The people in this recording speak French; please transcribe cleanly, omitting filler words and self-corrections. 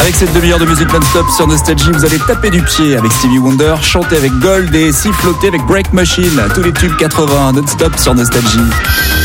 Avec cette demi-heure de musique non-stop sur Nostalgie, vous allez taper du pied avec Stevie Wonder, chanter avec Gold et siffloter avec Break Machine. Tous les tubes 80 non-stop sur Nostalgie.